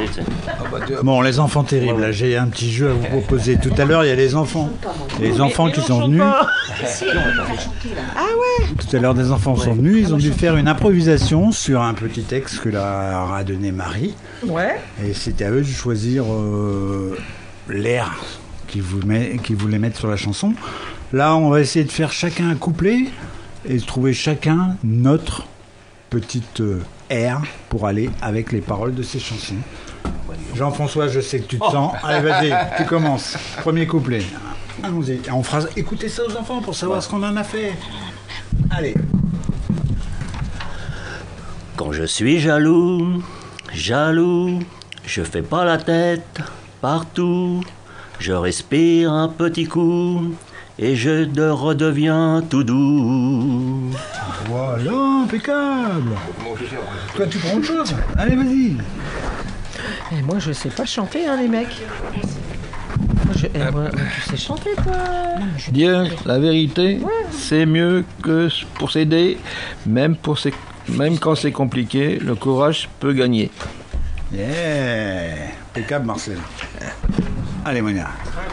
chanter, tu sais. Bon, les enfants terribles, là, j'ai un petit jeu à vous proposer. Tout à l'heure, il y a les enfants. Les enfants qui sont venus. Tout à l'heure, des enfants sont venus. Ils ont dû faire une improvisation sur un petit texte que leur a donné Marie. Ouais. Et c'était à eux de choisir l'air qu'ils voulaient mettre sur la chanson. Là, on va essayer de faire chacun un couplet et de trouver chacun notre petite air pour aller avec les paroles de ces chansons. Jean-François, je sais que tu te sens. Allez, vas-y, tu commences. Premier couplet. Allons-y. On fera écouter ça aux enfants pour savoir ce qu'on en a fait. Allez. Quand je suis jaloux, je fais pas la tête partout. Je respire un petit coup et je redeviens tout doux. Voilà, impeccable. Toi, tu prends autre chose. Allez, vas-y. Et moi, je sais pas chanter, hein, les mecs. Moi, tu sais chanter, toi. Dire la vérité, c'est mieux que pour s'aider. Même quand c'est compliqué, le courage peut gagner. Yeah. Impeccable, Marcel. Allez, Monia.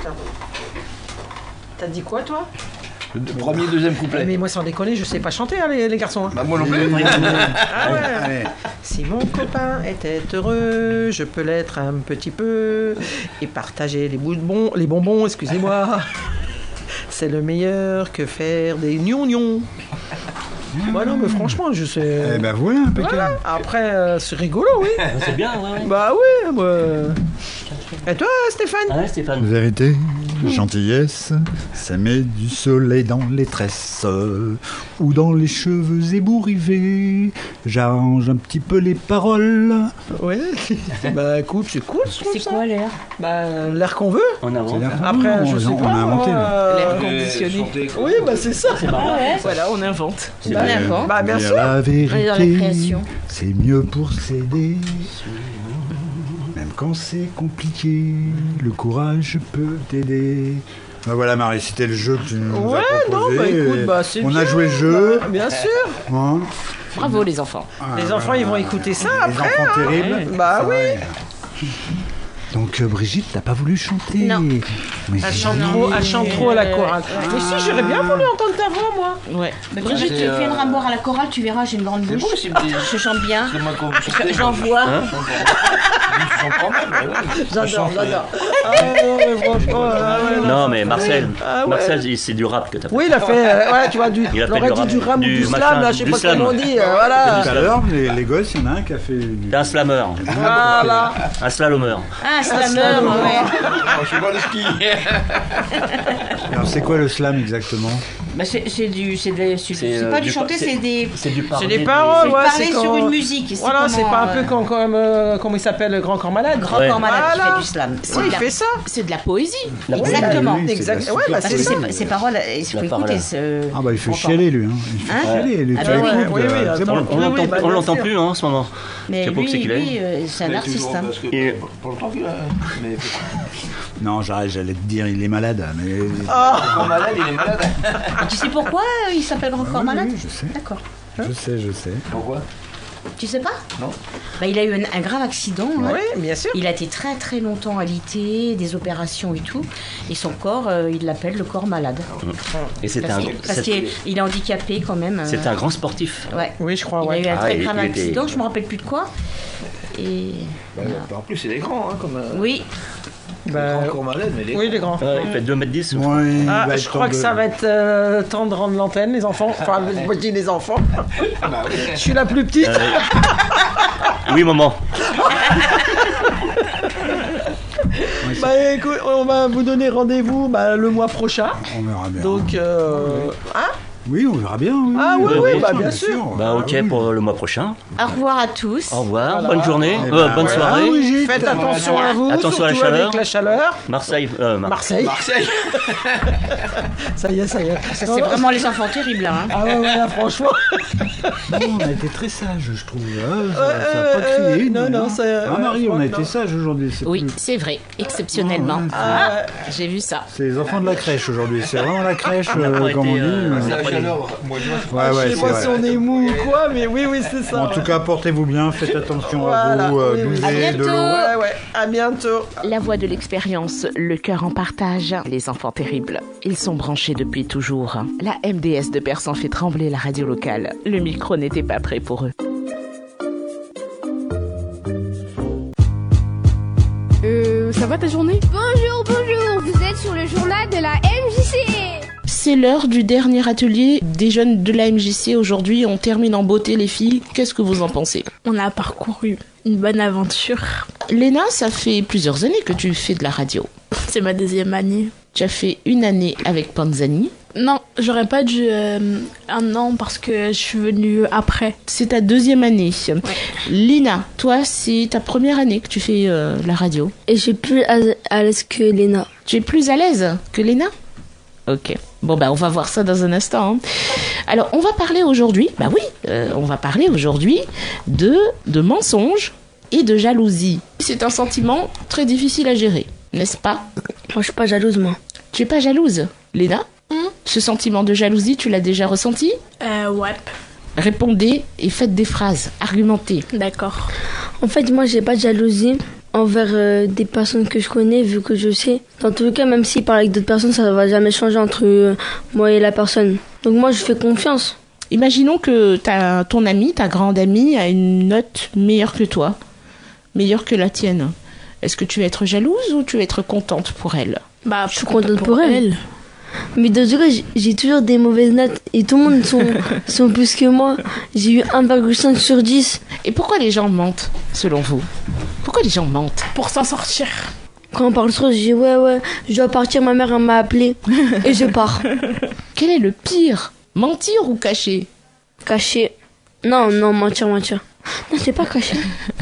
T'as dit quoi, toi? Le premier, deuxième couplet. Mais moi, sans déconner, je sais pas chanter, hein, les garçons. Hein. Bah, moi non plus. Ah ouais. Allez. Si mon copain était heureux, je peux l'être un petit peu et partager les bonbons, excusez-moi. C'est le meilleur que faire des gnons. Bah non, mais franchement, je sais. Eh ben voilà, impeccable. Voilà. Après, c'est rigolo, oui. C'est bien, ouais. Bah oui, moi. Et toi, Stéphane? Ah ouais, Stéphane. Vérité, gentillesse, ça met du soleil dans les tresses ou dans les cheveux ébouriffés. J'arrange un petit peu les paroles. Ouais. Bah écoute, c'est cool, je trouve. C'est quoi l'air? Bah l'air qu'on veut. En avant. Après, je sais on pas. a inventé. L'air conditionné. Oui, bah c'est ça. Ah ouais. Voilà, on invente. Bah, d'accord. Bah bien Dire sûr. la On est dans la vérité, création. c'est mieux pour s'aider. Même quand c'est compliqué, le courage peut t'aider. Ben voilà, Marie, c'était le jeu que tu nous Ouais, as proposé. non, bah écoute, et bah c'est on bien. a joué le jeu. Bah, bien sûr. Hein. Bravo les enfants. Les enfants, ils vont écouter ça Les après. enfants hein. terribles. Bah C'est oui. vrai. Donc Brigitte, t'as pas voulu chanter. Non. Mais Elle chante trop à la chorale. Mais si, j'aurais bien voulu entendre ta voix, moi. Ouais. Mais Brigitte, tu viendras me voir à la chorale, tu verras, j'ai une grande bouche. Je chante bien. J'en vois. J'adore. Ah ouais, franchement. Non, mais Marcel, Ah ouais. Marcel, c'est du rap que t'as fait. Oui, il a fait, ouais, tu vois, Il a fait on aurait du dit rap, du rap ou du du slam, machin, là, je sais du pas slam. comment on dit, voilà. tout à l'heure, les gosses, il y en a un qui a fait du... T'es un slammer, Voilà. un slalommer. Ah, slammer, ouais. Je suis pas le ski. Alors c'est quoi le slam exactement? Bah, c'est pas du chanter, c'est des... C'est du C'est des parler. paroles, ouais, parler c'est quand... sur une musique. Voilà, c'est pas un peu comme comment il s'appelle, le Grand Corps Malade. Grand Ouais. corps malade qui Voilà. fait du slam. Oui, il fait ça. C'est de la poésie. Exactement. Oui, c'est Exact. de la Ouais, bah Parce c'est que ça. ces paroles, il faut La écouter parole. ce... Ah bah il fait Encore. chialer lui, hein. Il fait Hein? chialer, lui. Ah Tu bah écoutes, oui, c'est attends. bon. On l'entend bah, on bien l'entend sûr. plus hein, en ce moment. Mais Je sais pas où c'est lui, qu'il est. c'est un artiste. Hein. Et- Pour le temps qu'il a. Mais Non, j'arrête, j'allais te dire, il est malade, mais... quand malade, il est malade. Et tu sais pourquoi il s'appelle Grand Corps oui, Malade? oui, je sais. D'accord. Je sais. Pourquoi? Tu sais pas? Non. Bah, il a eu un grave accident. Hein. Oui, bien sûr. Il a été très très longtemps alité, des opérations et tout. Et son corps, il l'appelle le corps malade. Et c'était Parce qu'il est handicapé quand même. c'était un grand sportif. Ouais. Oui, je crois, Il a ouais. eu un très il grave était- accident, je me rappelle plus de quoi. Et En plus, il est grand, hein, comme. oui, Bah, Encore malade, mais il est oui, les grands. Ouais, il fait 2m10. Ouais, il Ah, va je être crois que temps ça de- va être temps de rendre l'antenne, les enfants. Enfin, moi je dis les enfants. Je suis la plus petite. Oui, maman. Bah écoute, on va vous donner rendez-vous le mois prochain. On verra bien. Donc, hein? Oui, on verra bien. Oui. Ah oui, oui, bah bien sûr. Bah ok Ah oui. pour le mois prochain. au revoir à tous. Au revoir, Voilà. bonne journée, Eh ben, bonne voilà. soirée. Ah, Brigitte. Faites attention à vous, Attention à la surtout chaleur. avec la chaleur. Marseille, Marseille. Ça y est. Ça, c'est vraiment les enfants terribles là. Hein. Ah ouais, là, franchement. Non, on a été très sages, je trouve. Ah, ça a pas crié. non, nous, hein. ça- Ah, ouais, Marie, je on crois a que été non. sages aujourd'hui. C'est Oui, plus- c'est vrai, exceptionnellement. Ouais, Ah, J'ai vu ça. c'est les enfants de la crèche aujourd'hui. C'est vraiment la crèche, On n'a pas comme on été, dit. on n'a pas été Ouais, Je c'est sais pas vrai. si on est mou ou quoi, mais oui, c'est ça. En tout cas, portez-vous bien, faites attention Voilà. à vous, Oui, oui. À buvez de bientôt. l'eau. Ouais, à bientôt. La voix de l'expérience, le cœur en partage, les enfants terribles. Ils sont branchés depuis toujours. La MDS de Persan fait trembler la radio locale. Le micro n'était pas prêt pour eux. Ça va ta journée? Bonjour, vous êtes sur le journal de la MJC. C'est l'heure du dernier atelier des jeunes de la MJC. Aujourd'hui, on termine en beauté, les filles. Qu'est-ce que vous en pensez? On a parcouru une bonne aventure. Léna, ça fait plusieurs années que tu fais de la radio. C'est ma 2e année. Tu as fait une année avec Panzani. Non, j'aurais pas dû un an parce que je suis venue après. C'est ta 2e année. Lina, toi, c'est ta première année que tu fais la radio. Et je suis plus à l'aise que Léna. Tu es plus à l'aise que Léna? Ok. Bon, on va voir ça dans un instant. Alors, on va parler aujourd'hui, on va parler aujourd'hui de mensonges et de jalousie. C'est un sentiment très difficile à gérer, n'est-ce pas? Moi, je suis pas jalouse, moi. Tu es pas jalouse, Léna? Ce sentiment de jalousie, tu l'as déjà ressenti? Ouais. Répondez et faites des phrases, argumentez. D'accord. En fait, moi, j'ai pas de jalousie envers des personnes que je connais, vu que je sais. Dans tous les cas, même s'il parle avec d'autres personnes, ça va jamais changer entre moi et la personne. Donc moi, je fais confiance. Imaginons que ton amie, ta grande amie, a une note meilleure que toi, meilleure que la tienne. Est-ce que tu vas être jalouse ou tu vas être contente pour elle? Je suis contente pour elle. Mais dans tous cas, j'ai toujours des mauvaises notes et tout le monde sont plus que moi. J'ai eu 1,5 sur 10. Et pourquoi les gens mentent, selon vous? Pourquoi les gens mentent? Pour s'en sortir. Quand on parle trop, je dis ouais, je dois partir, ma mère elle m'a appelé et je pars. Quel est le pire? Mentir ou cacher? Caché. Non, mentir. Non, c'est pas caché.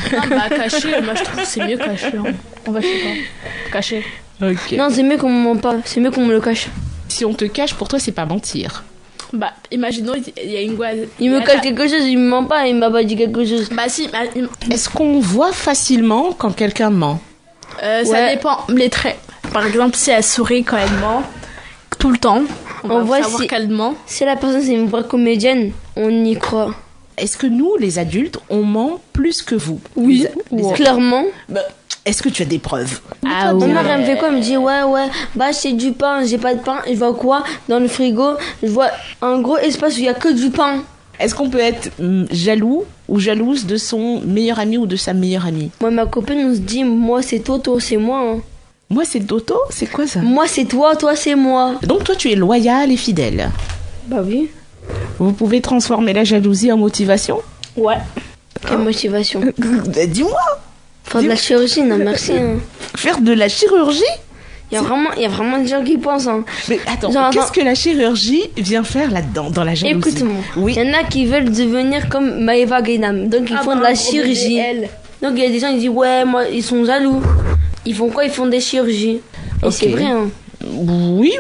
Caché, moi je trouve que c'est mieux caché. On va chez toi. Caché. Ok. Non, c'est mieux qu'on me ment pas, c'est mieux qu'on me le cache. Si on te cache, pour toi, c'est pas mentir. Imaginons, il y a une gueule. Il me cache quelque chose, il me ment pas, il m'a pas dit quelque chose. Si, Est-ce qu'on voit facilement quand quelqu'un ment? ça Ouais. dépend. Les traits. Par exemple, si elle sourit quand elle ment, tout le temps, on va savoir qu'elle ment. Si la personne c'est une vraie comédienne, on y croit. Est-ce que nous, les adultes, on ment plus que vous? Oui, clairement. Est-ce que tu as des preuves? Ma mère elle me fait quoi? Elle me dit ouais, c'est du pain, j'ai pas de pain. Je vois quoi dans le frigo? Je vois un gros espace où il y a que du pain. Est-ce qu'on peut être jaloux ou jalouse de son meilleur ami ou de sa meilleure amie? Moi, ma copine, on se dit moi c'est toi, toi c'est moi. Hein. Moi, c'est Toto? C'est quoi ça? Moi c'est toi, toi c'est moi. Donc toi, tu es loyal et fidèle. Bah oui. Vous pouvez transformer la jalousie en motivation? Ouais. Quelle motivation. Dis-moi. Faire de la chirurgie, non merci. Hein. Faire de la chirurgie? Il y a vraiment des gens qui pensent. Hein. Mais attends, Genre, qu'est-ce que la chirurgie vient faire là-dedans, dans la jalousie? Écoute-moi, Oui. il y en a qui veulent devenir comme Maëva Gainam, donc ils font de la chirurgie. Donc il y a des gens qui disent ouais, moi ils sont jaloux. Ils font quoi? Ils font des chirurgies. Et Ok. c'est vrai. Hein. Oui,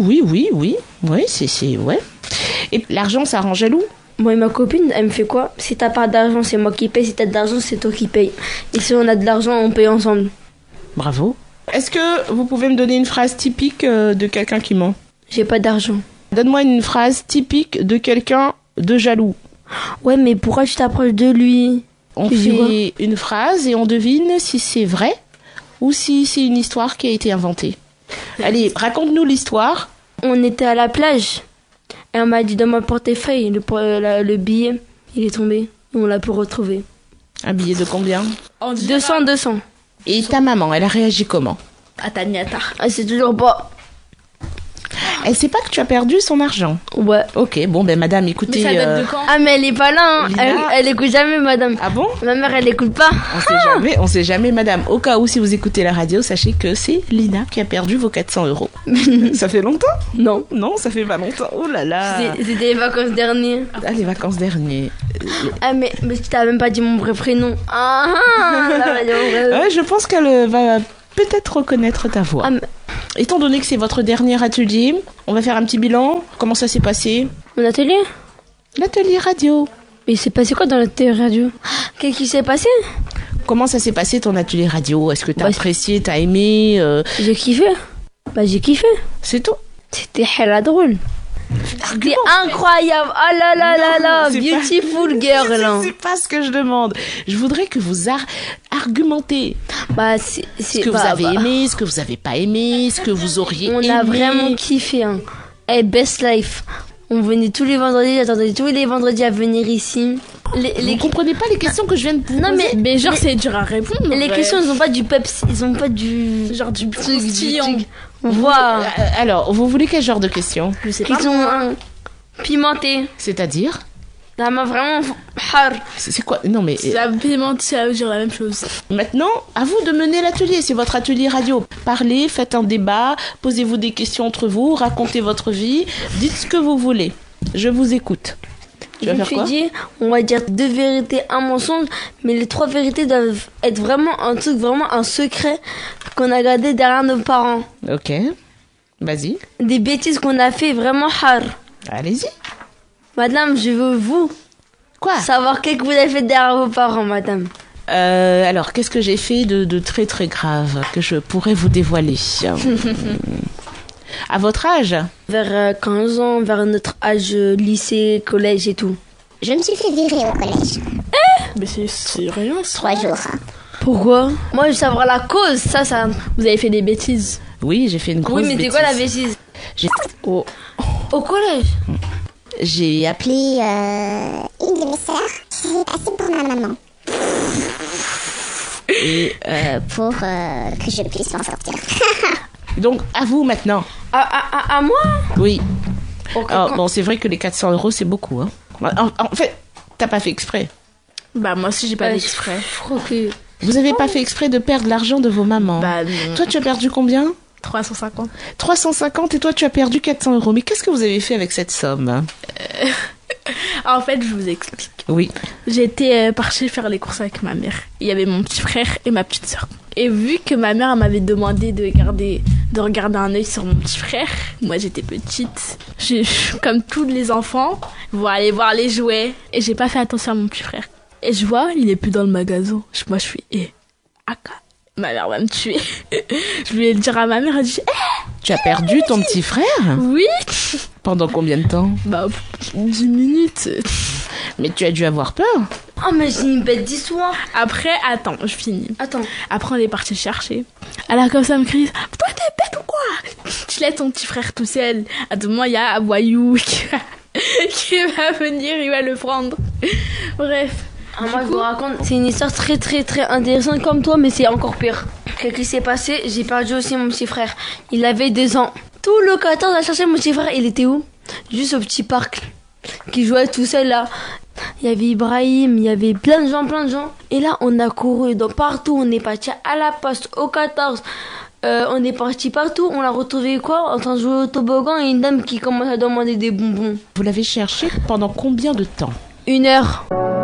c'est ouais. Et l'argent, ça rend jaloux? Moi et ma copine, elle me fait quoi? Si t'as pas d'argent, c'est moi qui paye. Si t'as de l'argent, c'est toi qui paye. Et si on a de l'argent, on paye ensemble. Bravo. Est-ce que vous pouvez me donner une phrase typique de quelqu'un qui ment? J'ai pas d'argent. Donne-moi une phrase typique de quelqu'un de jaloux. Ouais, mais pourquoi tu t'approches de lui? On Tu dis quoi? fait une phrase et on devine si c'est vrai ou si c'est une histoire qui a été inventée. Allez, raconte-nous l'histoire. On était à la plage. Et on m'a dit dans mon portefeuille, le billet, il est tombé. On l'a pu retrouver. Un billet de combien? 200. Et ta maman, elle a réagi comment? Ataniata. Ah, c'est toujours pas. Elle sait pas que tu as perdu son argent. Ouais. Ok, bon ben madame, écoutez... Mais ça date de quand? Ah, mais elle est pas là. Hein. Lina. Elle écoute jamais, madame. Ah bon? Ma mère, elle écoute pas. On sait jamais, madame. Au cas où, si vous écoutez la radio, sachez que c'est Lina qui a perdu vos 400 €. Ça fait longtemps? Non. Non, ça fait pas longtemps. Oh là là. C'était les vacances dernières. Ah, les vacances dernières. Ah, mais tu t'as même pas dit mon vrai prénom. Ah, là, va dire mon vrai- Ouais, je pense qu'elle va peut-être reconnaître ta voix. Ah, mais Étant donné que c'est votre dernier atelier, on va faire un petit bilan. Comment ça s'est passé? mon atelier? L'atelier radio. Mais il s'est passé quoi dans l'atelier radio? Qu'est-ce qui s'est passé? Comment ça s'est passé ton atelier radio? Est-ce que t'as Bah, apprécié, t'as aimé J'ai kiffé. Bah, j'ai kiffé. C'est tout? C'était hella drôle. C'était incroyable. Oh là là là là, c'est beautiful girl. Hein. C'est pas ce que je demande. Je voudrais que vous argumentez. Bah, Ce que vous avez aimé, ce que vous avez pas aimé, ce que vous auriez aimé. On a vraiment kiffé. Hein. Hey, best life. On venait tous les vendredis, j'attendais tous les vendredis à venir ici. Vous comprenez pas les questions que je viens de vous Non, poser? Mais genre, c'est dur à répondre. Les questions, ils ont pas du peps, ils ont pas du... Genre du truc, croustillant. Voilà. Alors, vous voulez quel genre de questions? Je sais pas. Ils sont pimentés. C'est-à-dire? Ça m'a vraiment... har. C'est quoi? Non mais... Ça pimente, ça veut dire la même chose. Maintenant, à vous de mener l'atelier. C'est votre atelier radio. Parlez, faites un débat, posez-vous des questions entre vous, racontez votre vie, dites ce que vous voulez. Je vous écoute. Tu vas Je me faire suis quoi? dit, on va dire 2 vérités, un mensonge, mais les 3 vérités doivent être vraiment un truc, vraiment un secret qu'on a gardé derrière nos parents. Ok. Vas-y. Des bêtises qu'on a fait vraiment har. Allez-y. Madame, je veux vous Quoi? savoir qu'est-ce que vous avez fait derrière vos parents, madame. Alors, qu'est-ce que j'ai fait de très très grave que je pourrais vous dévoiler? À votre âge? Vers 15 ans, vers notre âge lycée, collège et tout. Je me suis fait virer au collège. Mais c'est rien. 3 jours. Pourquoi? Moi, je veux savoir la cause, ça... Vous avez fait des bêtises. Oui, j'ai fait une grosse Oui, mais c'est quoi la bêtise? Oh. Au collège? J'ai appelé... Une de mes sœurs, je suis passée pour ma maman. Et Pour que je puisse m'en sortir. donc, à vous maintenant. À moi? Oui. Ok, Alors, bon, c'est vrai que les 400 €, c'est beaucoup. Hein. En fait, t'as pas fait exprès. Bah, moi aussi, j'ai pas fait exprès. Je crois que... Vous avez pas fait exprès de perdre l'argent de vos mamans. Bah, non. Toi, tu as perdu combien? 350. 350 et toi, tu as perdu 400 €. Mais qu'est-ce que vous avez fait avec cette somme? En fait, je vous explique. Oui. J'étais partie faire les courses avec ma mère. Il y avait mon petit frère et ma petite sœur. Et vu que ma mère m'avait demandé de regarder un œil sur mon petit frère, moi j'étais petite. Comme tous les enfants, vont aller voir les jouets. Et j'ai pas fait attention à mon petit frère. Et je vois, il est plus dans le magasin. Moi je suis, Aka, ma mère va me tuer. Je voulais le dire à ma mère, elle dit, Tu as perdu ton petit frère? oui. Pendant combien de temps? Bah, 10 minutes. Mais tu as dû avoir peur. Oh, mais j'ai une bête d'histoire. Après, attends, je finis. Attends. Après, on est parti le chercher. Elle a comme ça me crie, toi t'es bête ou quoi? Tu laisses ton petit frère tout seul. À tout moment, il y a Aboyou qui va venir, il va le prendre. Bref. Moi, je vous raconte, c'est une histoire très très très intéressante comme toi, mais c'est encore pire. Qu'est-ce qui s'est passé? J'ai perdu aussi mon petit frère. Il avait 2 ans. Tout le 14 a cherché mon petit frère. Il était où? Juste au petit parc. Qui jouait tout seul là. Il y avait Ibrahim, il y avait plein de gens. Et là, on a couru partout. On est parti à la poste, au 14. On est parti partout. On l'a retrouvé quoi? En train de jouer au toboggan et une dame qui commence à demander des bonbons. Vous l'avez cherché pendant combien de temps? 1 heure.